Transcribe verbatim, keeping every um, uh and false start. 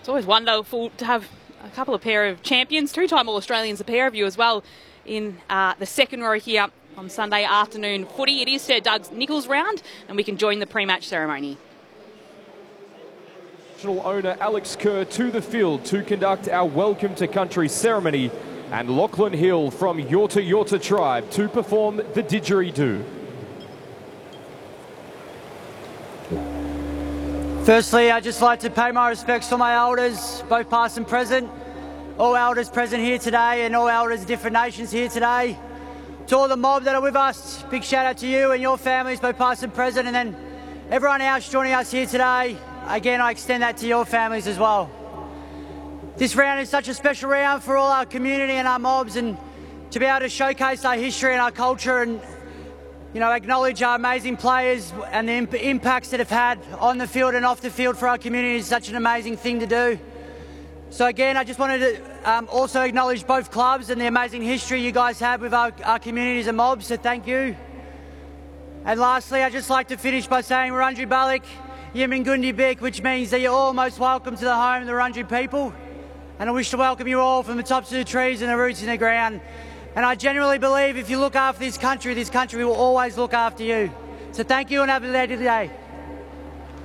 It's always wonderful to have a couple of pair of champions, two-time All-Australians, a pair of you as well, in uh, the second row here on Sunday afternoon footy. It is Sir Doug's Nichols round, and we can join the pre-match ceremony. National owner Alex Kerr to the field to conduct our Welcome to Country ceremony, and Lachlan Hill from Yorta Yorta Tribe to perform the didgeridoo. Firstly, I'd just like to pay my respects to my elders, both past and present, all elders present here today and all elders of different nations here today. To all the mob that are with us, big shout out to you and your families, both past and present, and then everyone else joining us here today, again I extend that to your families as well. This round is such a special round for all our community and our mobs, and to be able to showcase our history and our culture and you know, acknowledge our amazing players and the imp impacts that have had on the field and off the field for our community is such an amazing thing to do. So again, I just wanted to um, also acknowledge both clubs and the amazing history you guys have with our, our communities and mobs, so thank you. And lastly, I'd just like to finish by saying Wurundjeri Balik, Yimingundi Bik, which means that you're all most welcome to the home of the Wurundjeri people. And I wish to welcome you all from the tops of the trees and the roots in the ground. And I genuinely believe if you look after this country, this country will always look after you. So thank you and have a good day today.